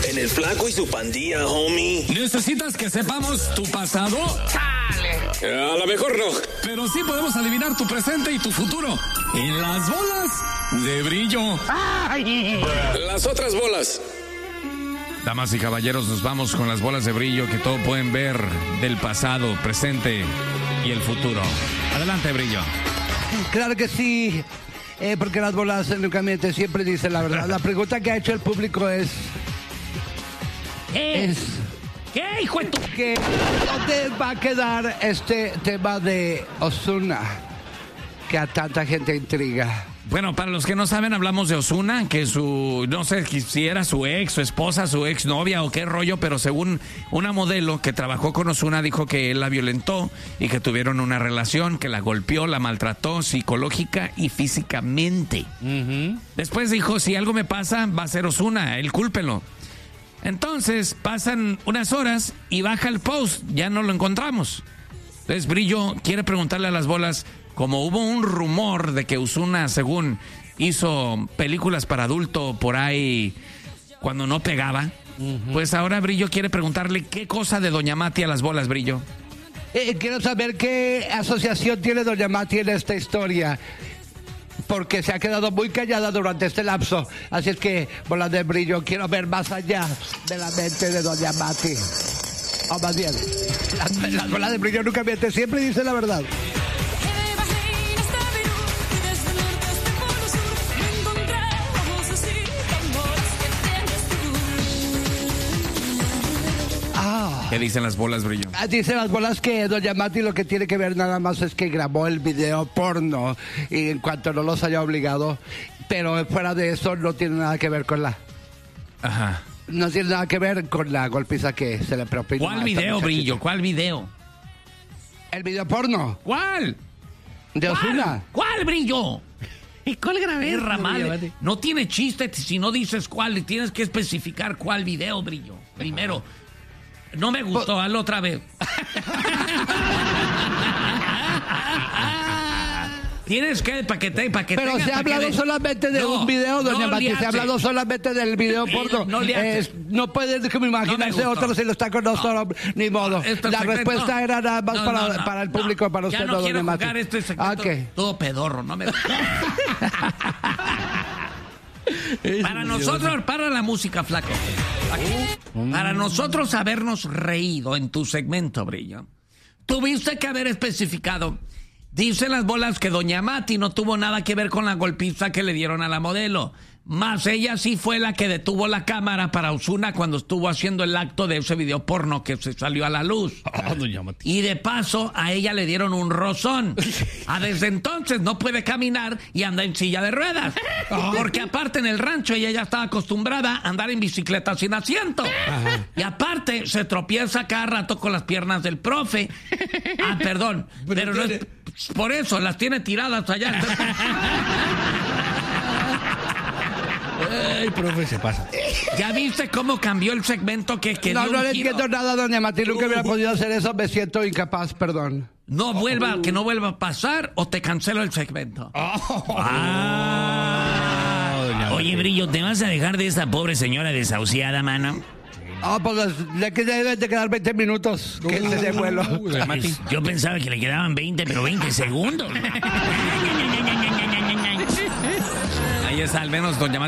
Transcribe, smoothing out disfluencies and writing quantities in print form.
En el Flaco y su pandilla, homie. ¿Necesitas que sepamos tu pasado? ¡Chale! A lo mejor no. Pero sí podemos adivinar tu presente y tu futuro. En las bolas de brillo. ¡Ay! Las otras bolas. Damas y caballeros, nos vamos con las bolas de brillo que todo pueden ver del pasado, presente y el futuro. Adelante, Brillo. Claro que sí, porque las bolas nunca mienten, siempre dicen la verdad. La pregunta que ha hecho el público es... ¿Qué, hijo de tu...? ¿Dónde va a quedar este tema de Ozuna que a tanta gente intriga? Bueno, para los que no saben, hablamos de Ozuna, que no sé si era su ex, su esposa, su ex novia o qué rollo, pero según una modelo que trabajó con Ozuna dijo que él la violentó y que tuvieron una relación, que la golpeó, la maltrató psicológica y físicamente. Después dijo, si algo me pasa, va a ser Ozuna, él cúlpelo. Entonces pasan unas horas y baja el post, ya no lo encontramos. Entonces Brillo quiere preguntarle a las bolas, como hubo un rumor de que Ozuna, según hizo películas para adulto por ahí cuando no pegaba, pues ahora Brillo quiere preguntarle qué cosa de Doña Mati a las bolas, Brillo. Quiero saber qué asociación tiene Doña Mati en esta historia, porque se ha quedado muy callada durante este lapso. Así es que, bolas de Brillo, quiero ver más allá de la mente de Doña Mati. O más bien, las bolas de Brillo nunca mienten, siempre dicen la verdad. ¿Qué dicen las bolas, Brillo? Dicen las bolas que Doña Mati lo que tiene que ver nada más es que grabó el video porno y en cuanto no los haya obligado, pero fuera de eso no tiene nada que ver con Ajá. No tiene nada que ver con la golpiza que se le propinó. ¿Cuál video, Brillo? ¿Cuál video? ¿El video porno? ¿Cuál? ¿De Ozuna? ¿Cuál, Brillo? ¿Y cuál grabé? Ramal, no tiene chiste si no dices cuál, tienes que especificar cuál video, Brillo. Primero. No me gustó, hazlo otra vez. Tienes que, para que pero se ha hablado solamente de un video, Doña Mati. Se ha hablado solamente del video porno. No pueden imaginarse otro si lo está con nosotros, ni modo. La respuesta era nada más para el público, para usted, no, Doña Mati. Este todo pedorro, no me... Para nosotros, para la música, Flaco. Para nosotros habernos reído en tu segmento, Brillo, tuviste que haber especificado. Dicen las bolas que Doña Mati no tuvo nada que ver con la golpiza que le dieron a la modelo. Más ella sí fue la que detuvo la cámara para Ozuna cuando estuvo haciendo el acto de ese video porno que se salió a la luz. Doña Mati. Y de paso, a ella le dieron un rozón. Desde entonces no puede caminar y anda en silla de ruedas. Porque aparte en el rancho ella ya estaba acostumbrada a andar en bicicleta sin asiento. Y aparte se tropieza cada rato con las piernas del profe. Perdón, pero no es por eso, las tiene tiradas allá. Ay, profe, se pasa. ¿Ya viste cómo cambió el segmento que quedó? No le entiendo nada, Doña Mati. Nunca hubiera podido hacer eso. Me siento incapaz, perdón. Que no vuelva a pasar o te cancelo el segmento. Oye, Brillo, ¿te vas a dejar de esta pobre señora desahuciada, mano? Pues le deben de quedar 20 minutos que se dé vuelo. Yo pensaba que le quedaban 20, pero 20 segundos. Ahí está, al menos Doña Mati